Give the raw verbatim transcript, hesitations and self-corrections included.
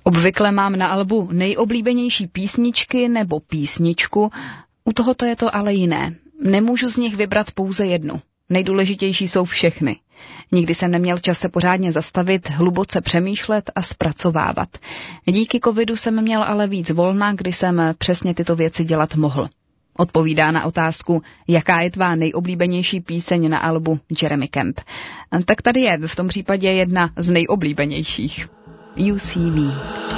Obvykle mám na albu nejoblíbenější písničky nebo písničku, u tohoto je to ale jiné. Nemůžu z nich vybrat pouze jednu. Nejdůležitější jsou všechny. Nikdy jsem neměl čas se pořádně zastavit, hluboce přemýšlet a zpracovávat. Díky covidu jsem měl ale víc volna, kdy jsem přesně tyto věci dělat mohl. Odpovídá na otázku, jaká je tvá nejoblíbenější píseň na albu Jeremy Camp. Tak tady je v tom případě jedna z nejoblíbenějších. You See Me.